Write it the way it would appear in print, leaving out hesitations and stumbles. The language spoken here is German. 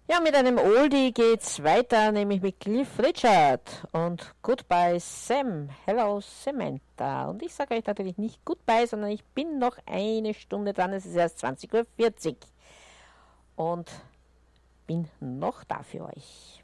Ja, mit einem Oldie geht's weiter, nämlich mit Cliff Richard und Goodbye Sam. Hello Samantha. Und ich sage euch natürlich nicht Goodbye, sondern ich bin noch eine Stunde dran. Es ist erst 20:40 Uhr und bin noch da für euch.